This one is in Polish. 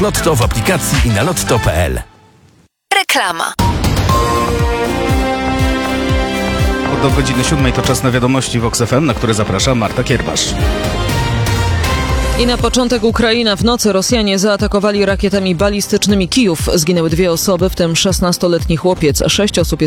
Lotto w aplikacji i na lotto.pl. Reklama. Do godziny 7 to czas na wiadomości Vox FM, na które zaprasza Marta Kierbasz. I na początek Ukraina. W nocy Rosjanie zaatakowali rakietami balistycznymi Kijów. Zginęły 2 osoby, w tym 16-letni chłopiec. 6 osób